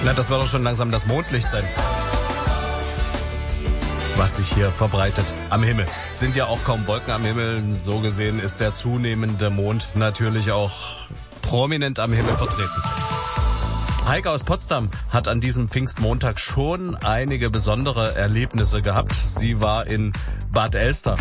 Na, das wird doch schon langsam das Mondlicht sein, was sich hier verbreitet am Himmel. Sind ja auch kaum Wolken am Himmel. So gesehen ist der zunehmende Mond natürlich auch prominent am Himmel vertreten. Heike aus Potsdam hat an diesem Pfingstmontag schon einige besondere Erlebnisse gehabt. Sie war in Bad Elster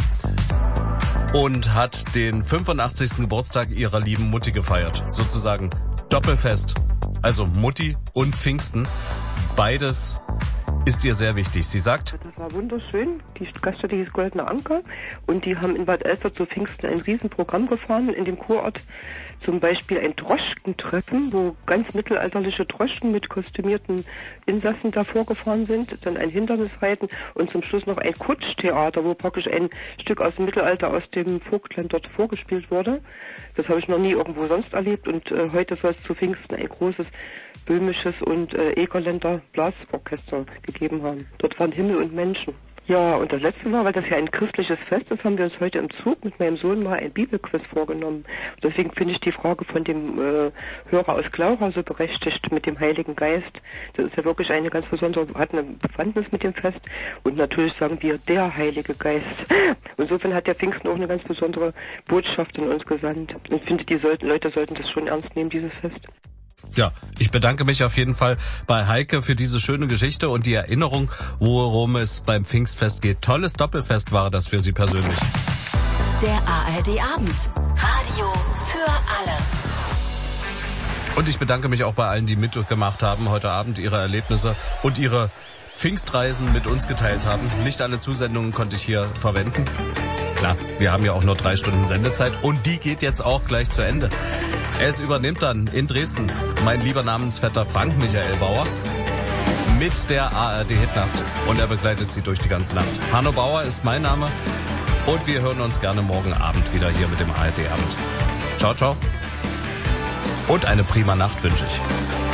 und hat den 85. Geburtstag ihrer lieben Mutti gefeiert. Sozusagen Doppelfest. Also Mutti und Pfingsten. Beides ist ihr sehr wichtig. Sie sagt: Das war wunderschön. Die Gaststätte hieß Goldener Anker und die haben in Bad Elster zu Pfingsten ein Riesenprogramm gefahren in dem Kurort. Zum Beispiel ein Droschkentreffen, wo ganz mittelalterliche Droschken mit kostümierten Insassen davor gefahren sind, dann ein Hindernisreiten und zum Schluss noch ein Kutschtheater, wo praktisch ein Stück aus dem Mittelalter aus dem Vogtland dort vorgespielt wurde. Das habe ich noch nie irgendwo sonst erlebt und heute soll es zu Pfingsten ein großes böhmisches und Egerländer Blasorchester gegeben haben. Dort waren Himmel und Menschen. Ja, und das letzte war, weil das ja ein christliches Fest ist, haben wir uns heute im Zug mit meinem Sohn mal ein Bibelquiz vorgenommen. Deswegen finde ich die Frage von dem Hörer aus Glauchau so berechtigt mit dem Heiligen Geist. Das ist ja wirklich eine ganz besondere, hat eine Bewandtnis mit dem Fest. Und natürlich sagen wir, der Heilige Geist. Insofern hat der Pfingsten auch eine ganz besondere Botschaft in uns gesandt. Ich finde, die Leute sollten das schon ernst nehmen, dieses Fest. Ja, ich bedanke mich auf jeden Fall bei Heike für diese schöne Geschichte und die Erinnerung, worum es beim Pfingstfest geht. Tolles Doppelfest war das für Sie persönlich. Der ARD-Abend. Radio für alle. Und ich bedanke mich auch bei allen, die mitgemacht haben, heute Abend ihre Erlebnisse und ihre Pfingstreisen mit uns geteilt haben. Nicht alle Zusendungen konnte ich hier verwenden. Klar, wir haben ja auch nur 3 Stunden Sendezeit und die geht jetzt auch gleich zu Ende. Es übernimmt dann in Dresden mein lieber Namensvetter Frank Michael Bauer mit der ARD Hitnacht und er begleitet Sie durch die ganze Nacht. Hanno Bauer ist mein Name und wir hören uns gerne morgen Abend wieder hier mit dem ARD Abend. Ciao, ciao und eine prima Nacht wünsche ich.